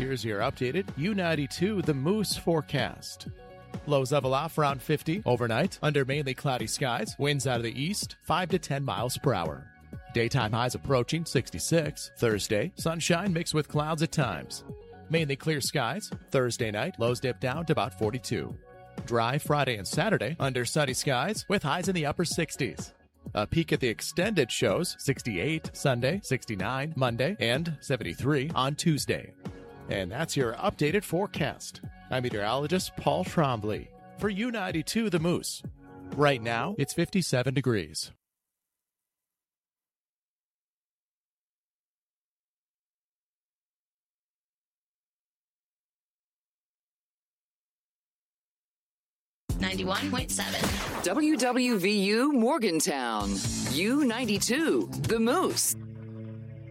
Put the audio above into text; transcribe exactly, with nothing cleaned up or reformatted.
Here's your updated U ninety-two The Moose forecast. Lows level off around fifty overnight under mainly cloudy skies. Winds out of the east, five to ten miles per hour. Daytime highs approaching sixty-six. Thursday, sunshine mixed with clouds at times. Mainly clear skies. Thursday night, lows dip down to about forty-two. Dry Friday and Saturday under sunny skies with highs in the upper sixties. A peek at the extended shows sixty-eight Sunday, sixty-nine Monday, and seventy-three on Tuesday. And that's your updated forecast. I'm meteorologist Paul Trombley for U ninety-two The Moose. Right now, it's fifty-seven degrees. ninety-one point seven. W W V U Morgantown. U ninety-two, The Moose.